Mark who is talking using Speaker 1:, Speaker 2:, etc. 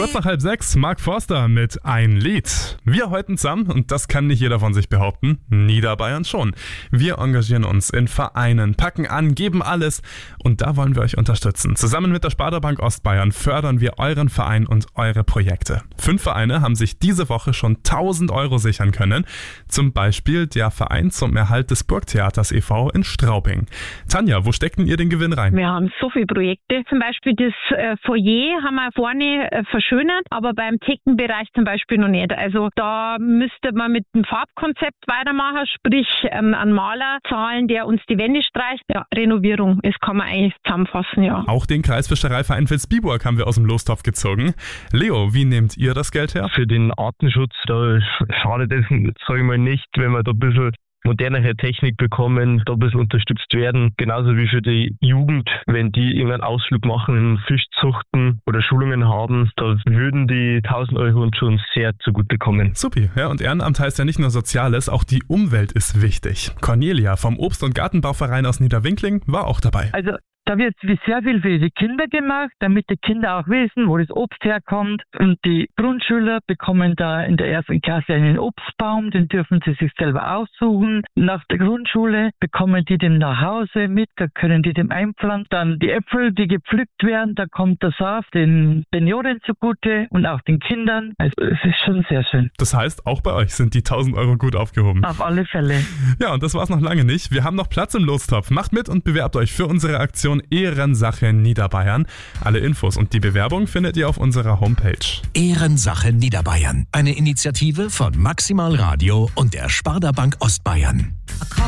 Speaker 1: Kurz nach 5:30, Mark Forster mit Ein Lied. Wir heute zusammen, und das kann nicht jeder von sich behaupten, Niederbayern schon. Wir engagieren uns in Vereinen, packen an, geben alles und da wollen wir euch unterstützen. Zusammen mit der Sparda Bank Ostbayern fördern wir euren Verein und eure Projekte. 5 Vereine haben sich diese Woche schon 1.000 Euro sichern können. Zum Beispiel der Verein zum Erhalt des Burgtheaters e.V. in Straubing. Tanja, wo steckt denn ihr den Gewinn rein?
Speaker 2: Wir haben so viele Projekte. Zum Beispiel das Foyer haben wir vorne verschönert, aber beim Theken-Bereich zum Beispiel noch nicht. Also da müsste man mit dem Farbkonzept weitermachen, sprich einen Maler zahlen, der uns die Wände streicht. Ja, Renovierung, das kann man eigentlich zusammenfassen, ja.
Speaker 1: Auch den Kreisfischereiverein Vilsbiburg haben wir aus dem Lostopf gezogen. Leo, wie nehmt ihr das Geld her?
Speaker 3: Für den Artenschutz, da schadet es, sage ich mal, nicht, wenn wir da ein bisschen modernere Technik bekommen, da ein bisschen unterstützt werden. Genauso wie für die Jugend, wenn die irgendeinen Ausflug machen, Fischzuchten oder Schulungen haben, da würden die 1.000 Euro uns schon sehr zugutekommen.
Speaker 1: Supi, ja, und Ehrenamt heißt ja nicht nur Soziales, auch die Umwelt ist wichtig. Cornelia vom Obst- und Gartenbauverein aus Niederwinkling war auch dabei.
Speaker 4: Also da wird sehr viel für die Kinder gemacht, damit die Kinder auch wissen, wo das Obst herkommt. Und die Grundschüler bekommen da in der 1. Klasse einen Obstbaum, den dürfen sie sich selber aussuchen. Nach der Grundschule bekommen die den nach Hause mit, da können die dem einpflanzen. Dann die Äpfel, die gepflückt werden, da kommt der Saft den Senioren zugute und auch den Kindern. Also es ist schon sehr schön.
Speaker 1: Das heißt, auch bei euch sind die 1.000 Euro gut aufgehoben.
Speaker 4: Auf alle Fälle.
Speaker 1: Ja, und das war's noch lange nicht. Wir haben noch Platz im Lostopf. Macht mit und bewerbt euch für unsere Aktion Ehrensache Niederbayern. Alle Infos und die Bewerbung findet ihr auf unserer Homepage.
Speaker 5: Ehrensache Niederbayern. Eine Initiative von Maximal Radio und der Sparda Bank Ostbayern.